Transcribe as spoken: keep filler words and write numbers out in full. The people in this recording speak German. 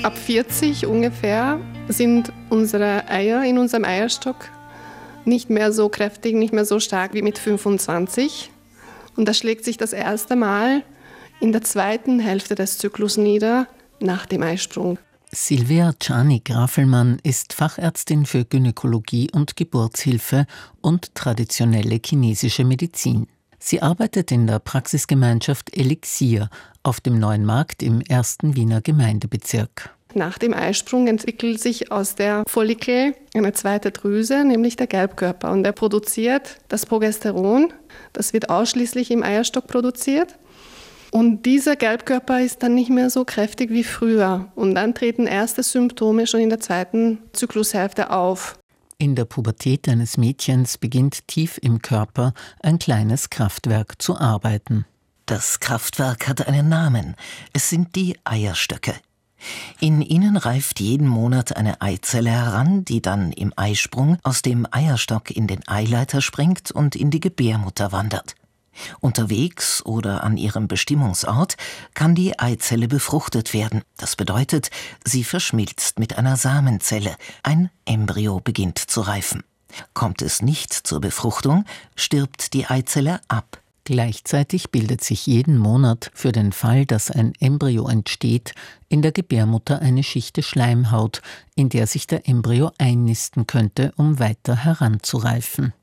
Ab vierzig ungefähr sind unsere Eier in unserem Eierstock nicht mehr so kräftig, nicht mehr so stark wie mit fünfundzwanzig. Und das schlägt sich das erste Mal in der zweiten Hälfte des Zyklus nieder, nach dem Eisprung. Silvia Czarnik-Raffelmann ist Fachärztin für Gynäkologie und Geburtshilfe und traditionelle chinesische Medizin. Sie arbeitet in der Praxisgemeinschaft Elixier auf dem Neuen Markt im ersten Wiener Gemeindebezirk. Nach dem Eisprung entwickelt sich aus der Follikel eine zweite Drüse, nämlich der Gelbkörper. Und der produziert das Progesteron. Das wird ausschließlich im Eierstock produziert. Und dieser Gelbkörper ist dann nicht mehr so kräftig wie früher. Und dann treten erste Symptome schon in der zweiten Zyklushälfte auf. In der Pubertät eines Mädchens beginnt tief im Körper ein kleines Kraftwerk zu arbeiten. Das Kraftwerk hat einen Namen. Es sind die Eierstöcke. In ihnen reift jeden Monat eine Eizelle heran, die dann im Eisprung aus dem Eierstock in den Eileiter springt und in die Gebärmutter wandert. Unterwegs oder an ihrem Bestimmungsort kann die Eizelle befruchtet werden. Das bedeutet, sie verschmilzt mit einer Samenzelle. Ein Embryo beginnt zu reifen. Kommt es nicht zur Befruchtung, stirbt die Eizelle ab. Gleichzeitig bildet sich jeden Monat für den Fall, dass ein Embryo entsteht, in der Gebärmutter eine Schicht Schleimhaut, in der sich der Embryo einnisten könnte, um weiter heranzureifen.